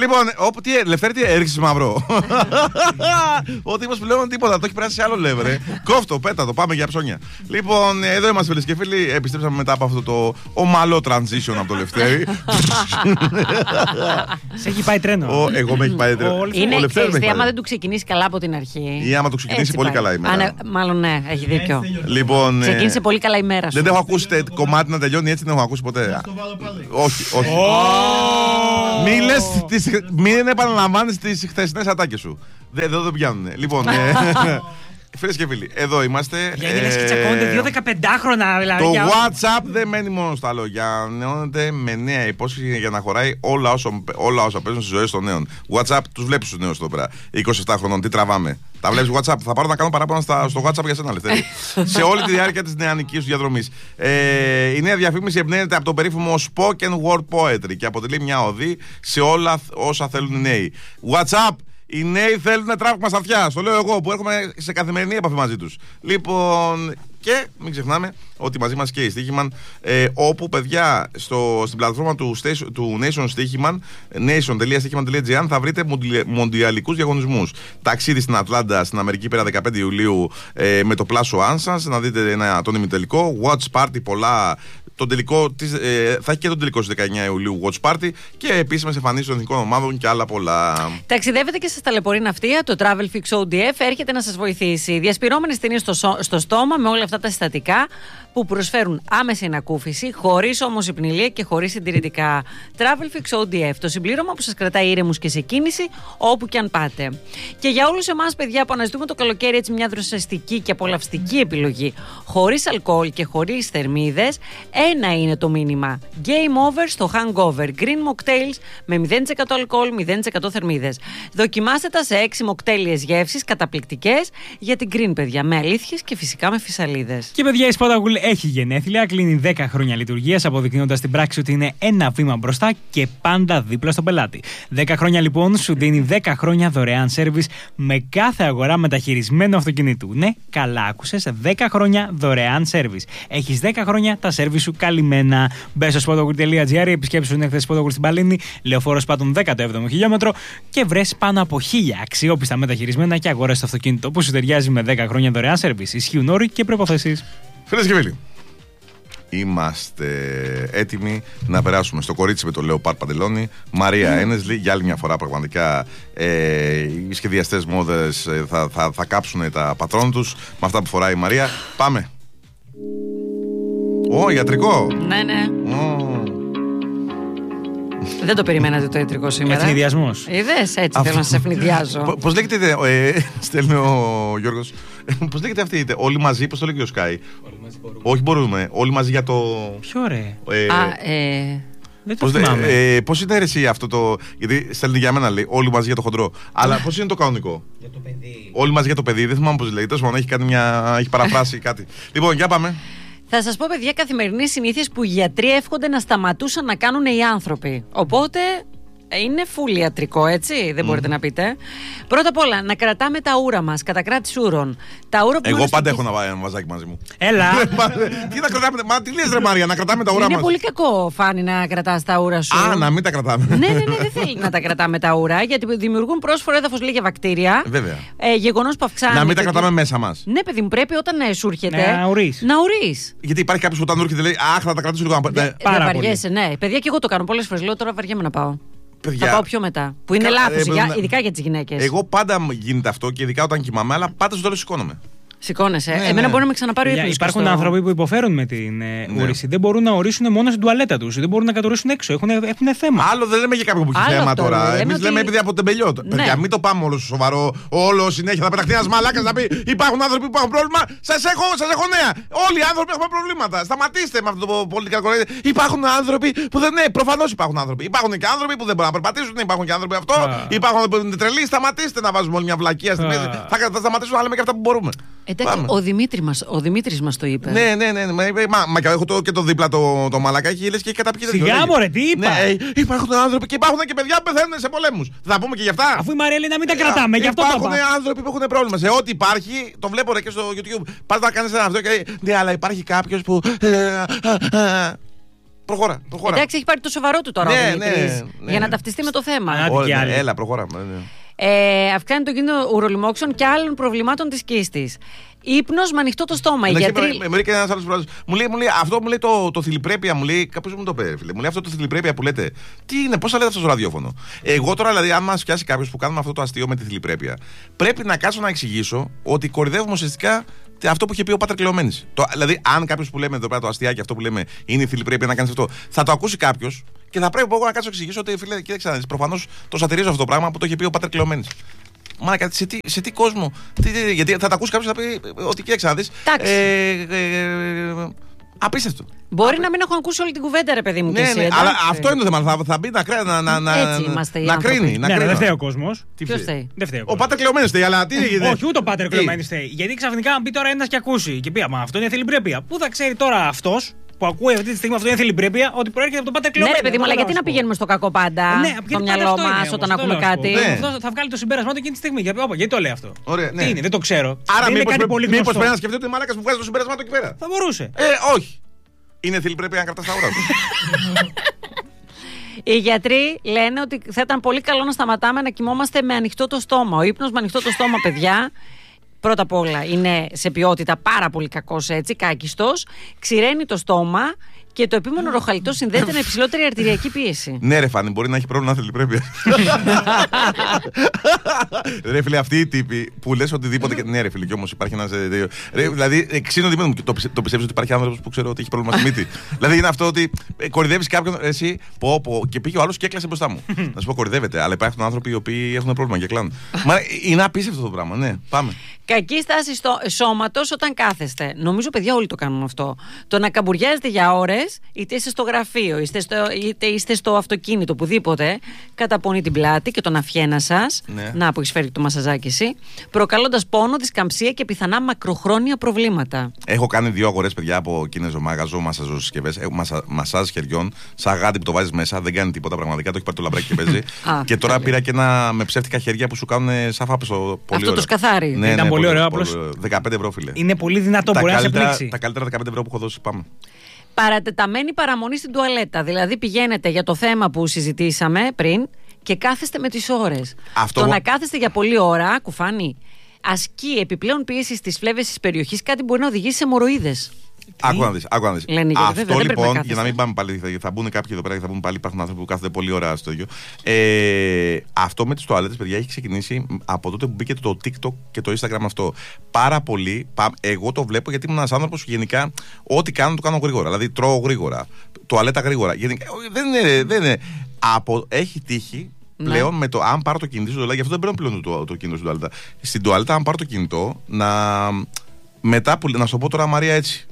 Λοιπόν, Λευτέρη, τι έριξε μαύρο. Ο τύπος πλέον τίποτα, το έχει περάσει σε άλλο level. Κόφτο, πέτα το, πάμε για ψώνια. Λοιπόν, εδώ είμαστε φίλες και φίλοι. Επιστρέψαμε μετά από αυτό το ομαλό transition από το Λευτέρη. Σε έχει πάει τρένο. Εγώ με έχει πάει τρένο. Είναι ξέρεις, άμα δεν του ξεκινήσει καλά από την αρχή. Ή άμα του ξεκινήσει πολύ καλά η μέρα. Μάλλον ναι, έχει δίκιο. Λοιπόν, ξεκίνησε πολύ καλά η μέρα σου. Δεν έχω ακούσει κομμάτι να τελειώνει έτσι, δεν έχω ακούσει ποτέ. Όχι. Μην επαναλαμβάνεις τις χθεσινές ατάκες σου. Εδώ δεν πιάνουν. Λοιπόν, φίλες και φίλοι, εδώ είμαστε. Γιατί λες και τσακώνονται 2 15χρονα δηλαδή. Το WhatsApp δεν μένει μόνο στα λόγια. Ανανεώνεται με νέα υπόσχεση για να χωράει όλα όσα παίζουν στις ζωές των νέων. WhatsApp, τους βλέπεις τους νέους εδώ πέρα. 27 χρονών, τι τραβάμε. Τα βλέπεις WhatsApp. Θα πάρω να κάνω παράπονα στο WhatsApp για σένα, Λευτέρη. Σε όλη τη διάρκεια της νεανικής του διαδρομής. Η νέα διαφήμιση εμπνέεται από το περίφημο spoken word poetry και αποτελεί μια οδή σε όλα όσα θέλουν οι νέοι. WhatsApp! Οι νέοι θέλουν τραύμα στα αυτιά. Στο λέω εγώ που έρχομαι σε καθημερινή επαφή μαζί τους. Λοιπόν, και μην ξεχνάμε ότι μαζί μας και η Stoiximan, όπου παιδιά στην πλατφόρμα του Nation Stoiximan, nation.stoiximan.gr, θα βρείτε μοντιαλικούς διαγωνισμούς. Ταξίδι στην Ατλάντα, στην Αμερική, πέρα 15 Ιουλίου, με το πλάσο Ansans, να δείτε τον ημιτελικό. Watch Party, πολλά. Θα έχει και τον τελικό στις 19 Ιουλίου Watch Party και επίσημες εμφανίσεις των εθνικών ομάδων και άλλα πολλά. Ταξιδεύετε και σας ταλαιπωρεί ναυτία. Το Travel Fix ODF έρχεται να σας βοηθήσει. Διασπυρώμενες ταινίες στο στόμα με όλα αυτά τα συστατικά που προσφέρουν άμεση ανακούφιση, χωρίς όμως υπνηλία και χωρίς συντηρητικά. Travel Fix ODF, το συμπλήρωμα που σας κρατάει ήρεμους και σε κίνηση όπου και αν πάτε. Και για όλους εμάς, παιδιά, που αναζητούμε το καλοκαίρι έτσι μια δροσιστική και απολαυστική επιλογή, χωρίς αλκοόλ και χωρίς θερμίδες, ένα είναι το μήνυμα. Game over στο hangover. Green mocktails με 0% αλκοόλ, 0% θερμίδες. Δοκιμάστε τα σε 6 μοκτέλιες γεύσεις καταπληκτικές για την Green, παιδιά, με αλήθειες και φυσικά με φυσαλίδες. Και παιδιά, η Spotagul έχει γενέθλια, κλείνει 10 χρόνια λειτουργίας, αποδεικνύοντας στην πράξη ότι είναι ένα βήμα μπροστά και πάντα δίπλα στον πελάτη. 10 χρόνια λοιπόν σου δίνει 10 χρόνια δωρεάν σέρβις με κάθε αγορά μεταχειρισμένου αυτοκινήτου. Ναι, καλά άκουσες, 10 χρόνια δωρεάν σέρβις. Έχεις 10 χρόνια τα σέρβις σου καλυμμένα. Μπες στο spotagul.gr, επισκέψου την έκθεση Spotagul στην Παλίνη, Λεωφόρος Πάτων 17ο χιλιόμετρο και βρες πάνω από 1000 αξιόπιστα μεταχειρισμένα και αγορές στο αυτοκίνητο που σου ταιριάζει με 10 χρόνια δωρεάν σέρβις. Ισχύουν όροι και προϋποθέσεις. Φίλες και φίλοι, είμαστε έτοιμοι να περάσουμε στο κορίτσι με το Leopard παντελόνι. Μαρία Ένεσλι, για άλλη μια φορά πραγματικά οι σχεδιαστές μόδες θα κάψουν τα πατρόν τους με αυτά που φοράει η Μαρία. Πάμε. Ιατρικό. Ναι. Δεν το περιμένατε το ιατρικό σήμερα. Ευνηδιασμός. Είδες, έτσι θέλω να σε ευνηδιάζω. Πώς λέγεται, στέλνει ο Γιώργος, πώς λέγεται αυτή, όλοι μαζί, πώς το λέγεται ο Sky. Όλοι μαζί μπορούμε. Όχι μπορούμε, όλοι μαζί για το... Ποιο ρε. Δεν το θυμάμαι. Πώς είναι εσύ αυτό το... Γιατί στέλνει για μένα, λέει, όλοι μαζί για το χοντρό. Αλλά πώς είναι το κανονικό. Για το παιδί. Όλοι μαζί για το παιδί, δεν θυμάμαι πώς λέει. Τέλος πάντων, έχει παραφράσει κάτι. Λοιπόν, για πάμε. Θα σας πω, παιδιά, καθημερινές συνήθειες που οι γιατροί εύχονται να σταματούσαν να κάνουν οι άνθρωποι. Οπότε είναι full ιατρικό, έτσι, δεν μπορείτε να πείτε. Πρώτα απ' όλα, να κρατάμε τα ούρα μας, κατακράτηση ούρων. Εγώ πάντα έχω ένα βαζάκι μαζί μου. Έλα! Τι να κρατάμε, μα τι λες ρε Μάρια, να κρατάμε τα ούρα μας. Είναι πολύ κακό, Φάνη, να κρατάς τα ούρα σου. Να μην τα κρατάμε. Ναι, δεν θέλει να τα κρατάμε τα ούρα, γιατί δημιουργούν πρόσφορο έδαφος, λέει, για βακτήρια. Βέβαια. Γεγονός που αυξάνεται. Να μην τα κρατάμε μέσα μας. Ναι, παιδί μου, πρέπει όταν σου έρχεται. Να ουρείς. Γιατί υπάρχει κάποιος που όταν έρχεται λέει, αχ, θα τα κρατήσω λίγο. Πάρα βαριέσαι, ναι. Παιδιά, και εγώ το κάνω πολλές φορές. Λέω τώρα βαριέμαι να πάω. Παιδιά, θα πάω πιο μετά. Που είναι λάθος, ειδικά για τις γυναίκες. Εγώ πάντα γίνεται αυτό και ειδικά όταν κοιμάμαι, αλλά πάντα στο τέλος σηκώνομαι. Σηκώνεσαι. Εμένα μπορεί να με ξαναπάρει ο ύπνος. Υπάρχουν άνθρωποι που υποφέρουν με την ούρηση. Δεν μπορούν να ορίσουν μόνο στην τουαλέτα τους. Δεν μπορούν να κατορίσουν έξω. Έχουν θέμα. Άλλο δεν λέμε για κάποιον που έχει θέμα τώρα. Εμείς λέμε επειδή από τεμπελιό. Παιδιά, μην το πάμε όλο στο σοβαρό. Όλο συνέχεια θα πεταχτεί ένα μαλάκα να πει υπάρχουν άνθρωποι που έχουν πρόβλημα. Σας έχω νέα. Όλοι οι άνθρωποι έχουν προβλήματα. Σταματήστε με αυτό το πολιτικά κορέδι. Υπάρχουν άνθρωποι που δεν είναι. Προφανώς υπάρχουν άνθρωποι. Υπάρχουν και άνθρωποι που δεν μπορούν να περπατήσουν. Υπάρχουν και άνθρωποι αυτό. Υπάρχουν άνθρωποι που είναι τρελοί. Σταματήστε να βάζουμε όλη μια βλακεία στη μέση. Θα σταματήσουμε να λέμε και αυτά που μπορούμε. Εντάξει, ο Δημήτρης μας το είπε. Ναι. Μα έχω και το δίπλα το μαλακά και λες και έχει καταπιεί. Σιγά μωρέ, τι είπα. Ναι, υπάρχουν άνθρωποι και υπάρχουν και παιδιά που πεθαίνουν σε πολέμους. Θα πούμε και γι' αυτά. Αφού η Μαρία λέει να μην τα κρατάμε, γι' αυτό το είπα. Υπάρχουν άνθρωποι που έχουν πρόβλημα. Σε ό,τι υπάρχει, το βλέπω και στο YouTube. Πας να κάνεις ένα αυτό και ναι, αλλά υπάρχει κάποιος που. Προχώρα. Εντάξει, έχει πάρει το σοβαρό του τώρα ο Δημήτρης, για να ταυτιστεί με το θέμα. Έλα, προχώρα. Αυξάνει το κίνδυνο ουρολιμόξεων και άλλων προβλημάτων της κίστης. Ύπνος με ανοιχτό το στόμα. Μερικά ένα άλλο μου λέει αυτό μου λέει το θηλυπρέπεια, μου λέει. Κάποιος μου το πει, φίλε. Μου λέει αυτό το θηλυπρέπεια που λέτε. Τι είναι, πώς θα λέτε αυτό στο ραδιόφωνο. Εγώ τώρα, δηλαδή, αν μας πιάσει κάποιος που κάνουμε αυτό το αστείο με τη θηλυπρέπεια, πρέπει να κάτσω να εξηγήσω ότι κορυδεύουμε ουσιαστικά αυτό που είχε πει ο Πάτερ Κλεωμένης. Δηλαδή, αν κάποιος που λέμε εδώ πέρα το αστιάκι, αυτό που λέμε είναι η θηλυπρέπεια να κάνει αυτό, θα το ακούσει κάποιος και θα πρέπει εγώ να κάτσω να εξηγήσω ότι, φίλε, κοίταξε να δεις, προφανώς το σατυρίζω αυτό το πράγμα που το είχε πει ο Πάτερ Κλεωμένης. Μάνα, σε τι κόσμο. Γιατί θα τα ακούσει κάποιος και θα πει ότι κοίταξε να δεις. Απίστευτο. Μπορεί να μην έχω ακούσει όλη την κουβέντα, ρε παιδί μου. Ναι, αλλά αυτό είναι το θέμα. Θα μπει να κρίνει. Δεν φταίει ο κόσμος. Ποιος φταίει? Ο Πάτερ Κλεωμένης φταίει, αλλά τι. Όχι, ούτε ο Πάτερ Κλεωμένης φταίει. Γιατί ξαφνικά αν μπει τώρα ένας και ακούσει και πει, μα αυτό είναι θηλυπρέπεια. Πού θα ξέρει τώρα αυτός που ακούει αυτή τη στιγμή αυτό είναι θηλυπρέπεια, ότι προέρχεται από τον Πάτερ Κλεωμένη. Ναι, ρε παιδί μου, αλλά γιατί να πηγαίνουμε στο κακό πάντα στο μυαλό μας όταν ακούμε κάτι. Αυτό θα βγάλει το συμπέρασμα του εκείνη τη στιγμή. Γιατί το λέει αυτό. Τι είναι, δεν το ξέρω. Άρα μήπως πρέπει να σκεφτεί ότι μάλακας που βγάζει το συμπέρασμα του εκεί πέρα. Θα μπορούσε. Όχι. Είναι θηλυπρέπεια να κρατάς τα ουρά του. Οι γιατροί λένε ότι θα ήταν πολύ καλό να σταματάμε να κοιμόμαστε με ανοιχτό το στόμα. Ο ύπνος με ανοιχτό το στόμα, παιδιά, πρώτα απ' όλα είναι σε ποιότητα πάρα πολύ κακός, έτσι, κάκιστος. Ξηραίνει το στόμα και το επίμονο ροχαλιτό συνδέεται με υψηλότερη αρτηριακή πίεση. Ναι, ρε Φάνη, μπορεί να έχει πρόβλημα θηλυπρέπεια. Ρε φίλε, αυτοί οι τύποι που λες οτιδήποτε. Ναι, ρε φίλε, κι όμως υπάρχει ένα. Δηλαδή, ξύνω τη μύτη μου και το πιστεύεις ότι υπάρχει άνθρωπος που ξέρω ότι έχει πρόβλημα στη μύτη. Δηλαδή, είναι αυτό ότι κορυδεύεις κάποιον, εσύ, και πήγε ο άλλος και έκλασε μπροστά μου. Να σου πω, κορυδεύεται, αλλά υπάρχουν άνθρωποι οι οποίοι έχουν πρόβλημα και κλάνουν. Μα είναι απίστευτο το πράγμα, ναι, πάμε. Κακή στάση σώματος όταν κάθεστε. Νομίζω, παιδιά, όλοι το κάνουν αυτό. Το να καμπουριάζετε για ώρες, είτε είστε στο γραφείο, είτε είστε στο αυτοκίνητο, οπουδήποτε, καταπονεί την πλάτη και τον αφιένα σας. Ναι. Να που έχεις φέρει το μασαζάκι εσύ. Προκαλώντας πόνο, δισκαμψία και πιθανά μακροχρόνια προβλήματα. Έχω κάνει 2 αγορές, παιδιά, από Κίνεζο μάγαζο, μασαζοσυσκευές, μασάζ χεριών, σαν γάντι που το βάζεις μέσα, δεν κάνει τίποτα πραγματικά, το έχει πάρει το λαμπράκι και παίζει. Και τώρα πήρα και ένα με ψεύτικα χέρια που σου κάνουν σαν φάπεσο. Αυτό το σκαθάρι. Ναι, ήταν πολύ ωραίο. 15 ευρώ, φίλε. Είναι πολύ δυνατό, μπορεί να σε πλήξει. Τα καλύτερα 15 ευρώ που έχω δώσει, πάμε. Παρατεταμένη παραμονή στην τουαλέτα. Δηλαδή πηγαίνετε για το θέμα που συζητήσαμε πριν και κάθεστε με τις ώρες. Το να κάθεστε για πολλή ώρα, κουφάνει, ασκεί επιπλέον πίεση στις φλέβες της περιοχής, κάτι μπορεί να οδηγήσει σε αιμορροίδες. Άκου να δεις. Λένε, αυτό λοιπόν, για να μην πάμε πάλι, θα μπουν κάποιοι εδώ πέρα και θα μπουν πάλι. Υπάρχουν άνθρωποι που κάθονται πολλή ώρα στο ίδιο. Αυτό με τις τουαλέτες, παιδιά, έχει ξεκινήσει από τότε που μπήκε το TikTok και το Instagram αυτό. Πάρα πολύ. Εγώ το βλέπω γιατί ήμουν ένας άνθρωπος που γενικά ό,τι κάνω το κάνω γρήγορα. Δηλαδή τρώω γρήγορα. Τουαλέτα γρήγορα. Γενικά, δεν είναι. Έχει τύχει. Πλέον με το αν πάρω το κινητό, δηλαδή γι' αυτό δεν πρέπει πλέον το κινητό στην τουαλέτα. Στην τουαλέτα, αν πάρω το κινητό, μετά που. Να σου το πω τώρα, Μαρία, έτσι.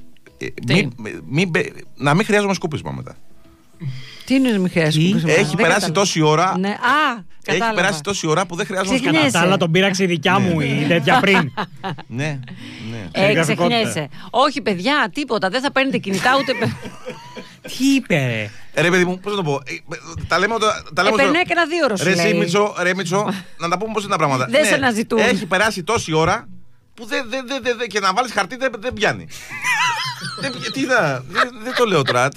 Να μην χρειάζομαι σκούπισμα μετά. Τι είναι να μην χρειάζομαι σκούπισμα? Έχει περάσει τόση ώρα. Ναι. Έχει περάσει τόση ώρα που δεν χρειάζομαι σκούπισμα. Κατά τα άλλα τον πήραξε η δικιά μου η τέτοια πριν. Ναι. Ξεχνιέσαι. Όχι, παιδιά, τίποτα. Δεν θα παίρνετε κινητά ούτε. Τι είπε, ρε παιδί μου, πώς να το πω. Τα λέμε. Περνάει και ένα 2 ώρο. Ρε Μίτσο, να τα πούμε πώς είναι τα πράγματα. Δεν σε αναζητούν. Έχει περάσει τόση ώρα που και να βάλεις χαρτί δεν πιάνει. Δεν το λέω τώρα.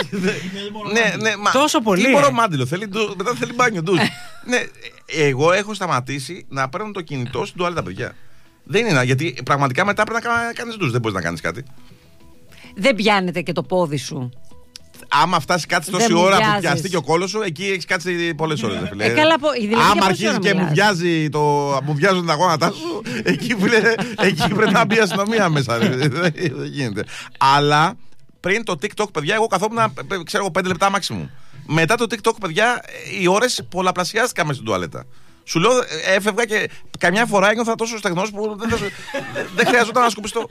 Τόσο πολύ. Τι μωρομάντιλο, μετά θέλει μπάνιο ντους. Εγώ έχω σταματήσει να παίρνω το κινητό στην τουαλέτα, παιδιά. Δεν είναι, γιατί πραγματικά μετά πρέπει να κάνεις ντους, δεν μπορείς να κάνεις κάτι. Δεν πιάνεται και το πόδι σου. Άμα φτάσει κάτσει τόση ώρα που πιαστεί και ο κόλλος σου, εκεί έχει κάτσει πολλές ώρες. Άμα αρχίζει και μου βιάζουν τα γόνατά σου, εκεί πρέπει να μπει η αστυνομία μέσα. Δεν γίνεται. Αλλά πριν το TikTok, παιδιά, εγώ καθόμουν, ξέρω, 5 λεπτά maximum. Μετά το TikTok, παιδιά, οι ώρες πολλαπλασιάστηκαν μέσα στην τουαλέτα. Σου λέω, έφευγα και καμιά φορά ένιωθα τόσο στεγνός που δεν χρειαζόταν να σκουπιστώ.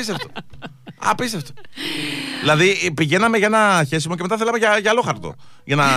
Απίστευτο. Δηλαδή πηγαίναμε για ένα χέσιμο και μετά θέλαμε για αλόχαρτο. για να.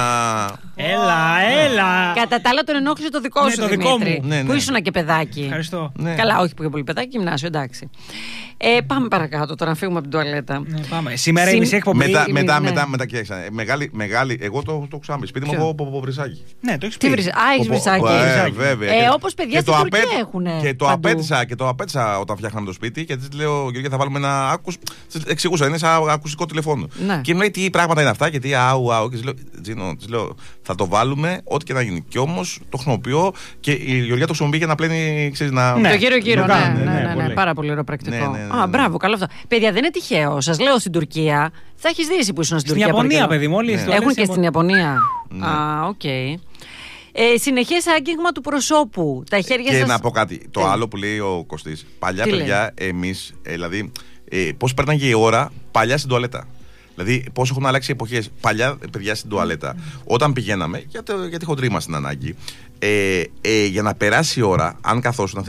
Έλα. Κατά τα άλλα, τον ενόχλησε το δικό σου, το δικό Δημήτρη. μου. Ναι, Που ναι. ήσουν και παιδάκι. Ευχαριστώ. Ναι. Καλά, όχι πιο πολύ παιδάκι, γυμνάσιο, εντάξει. Πάμε παρακάτω τώρα να φύγουμε από την τουαλέτα. Ναι, πάμε. Σήμερα η μισή εκπομπή. Μετά κοίταξε. Μεγάλη. Εγώ το έχω ξαναπεί. Σπίτι μου έχω βρυσάκι. Ναι, το έχει Τι πει. βρεις, έχεις βρυσάκι. Βέβαια. Όπως παιδιά στην Τουρκία έχουνε. Και το απέτυσα όταν φτιάχναμε το σπίτι και τη λέω: Γεωργία, θα βάλουμε ένα άκουσ. Εξηγούσα, είναι σαν ακουστικό τηλεφώνου. Ναι. Και μου λέει τι πράγματα είναι αυτά και τι αου. Και της λέω: Τζίνο, θα το βάλουμε ό,τι και να γίνει. Και όμως το χρησιμοποιώ και η Γεωργία το χρησιμοποιεί για να πλένει. Ναι. Το γύρω-γύρω, ναι. πολύ. Πάρα πολύ ωραίο πρακτικό. Ναι. Α, μπράβο, καλό αυτό. Παιδιά, δεν είναι τυχαίο. Σας λέω στην Τουρκία. Θα έχεις δει εσύ που ήσουν στην Στην Τουρκία. Ιαπωνία, παιδί μου, όλοι. Έχουν και στην Ιαπωνία. Ναι. Α, οκ. Συνεχές άγγιγμα του προσώπου. Τα χέρια Και σας. να πω κάτι. Το Τι? άλλο που λέει ο Κωστής. Παλιά Τι παιδιά, εμείς, δηλαδή, πώς πέρναγε η ώρα παλιά στην τουαλέτα. Δηλαδή, πώς έχουν αλλάξει οι εποχές. Παλιά, παιδιά, στην τουαλέτα, όταν πηγαίναμε, γιατί χοντροί μας στην ανάγκη, για να περάσει η ώρα, αν καθόσουν,